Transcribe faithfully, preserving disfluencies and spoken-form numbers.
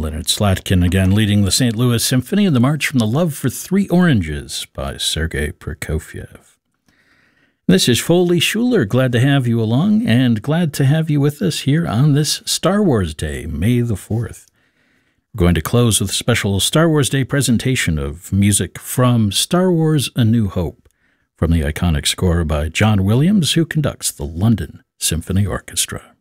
Leonard Slatkin again, leading the Saint Louis Symphony in the March from the Love for Three Oranges by Sergei Prokofiev. This is Foley Schuler. Glad to have you along, and glad to have you with us here on this Star Wars Day, May the fourth. We're going to close with a special Star Wars Day presentation of music from Star Wars A New Hope, from the iconic score by John Williams, who conducts the London Symphony Orchestra.